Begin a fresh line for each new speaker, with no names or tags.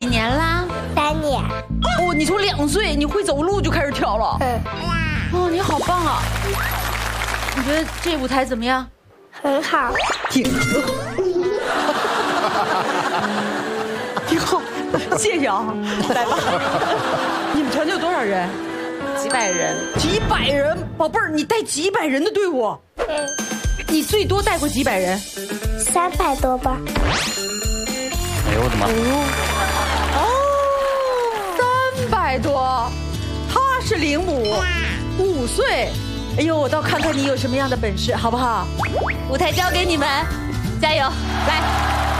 几年啦
？3年。
哦，你从2岁你会走路就开始跳了。哦，你好棒啊！你觉得这舞台怎么样？
很好。
挺好，谢谢啊！来吧，你们团队有多少人？
几百人。
几百人，宝贝儿，你带几百人的队伍？你最多带过几百人
？300多吧。
哎呦我的妈！
哦，300多，他是领舞，5岁。哎呦，我倒看看你有什么样的本事，好不好？舞台交给你们，加油，来！